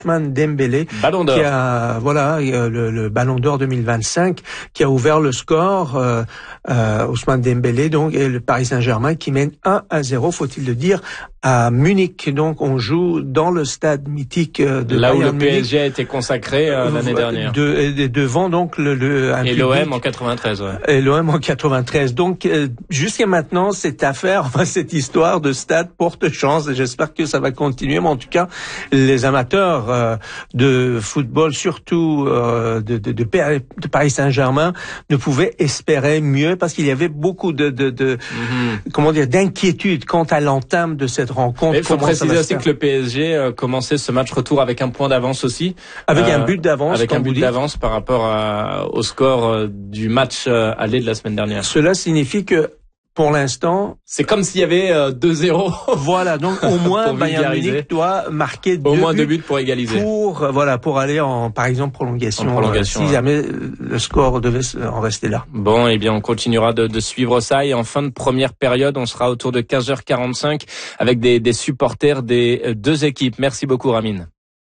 Ousmane Dembélé, Ballon d'or. qui a le Ballon d'or 2025, qui a ouvert le score. Ousmane Dembélé, donc, et le Paris Saint-Germain qui mène 1-0, faut-il le dire, à Munich. Donc, on joue dans le stade mythique de là Bayern où le Munich, PSG a été consacré l'année dernière. Devant donc un et l'OM en 93. Ouais. Et l'OM en 93. Donc, jusqu'à maintenant, cette histoire de stade porte chance. Et j'espère que ça va continuer. Mais en tout cas, les amateurs de football, surtout de Paris Saint-Germain, ne pouvaient espérer mieux parce qu'il y avait beaucoup d'inquiétude quant à l'entame de cette rencontre. Il faut préciser aussi que le PSG commençait ce match retour avec un point d'avance aussi. Avec un but d'avance. Avec un but d'avance par rapport au score du match aller de la semaine dernière. Cela signifie que, pour l'instant, c'est comme s'il y avait 2-0. Voilà, donc au moins Bayern Munich doit marquer deux buts pour égaliser. Pour aller par exemple prolongation. Si jamais le score devait en rester là. Bon, eh bien on continuera de suivre ça et en fin de première période, on sera autour de 15h45 avec des supporters des deux équipes. Merci beaucoup Ramine.